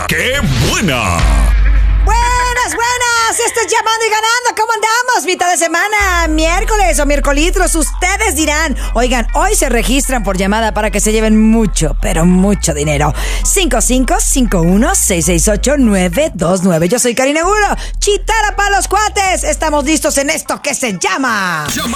¡Qué buena! Buenas, buenas, esto es Llamando y Ganando. ¿Cómo andamos? Mitad de semana, miércoles o miércolitros. Ustedes dirán, oigan, hoy se registran por llamada para que se lleven mucho, pero mucho dinero. 5551-668-929. Yo soy Karina Guro, chitara para los cuates. Estamos listos en esto que se llama...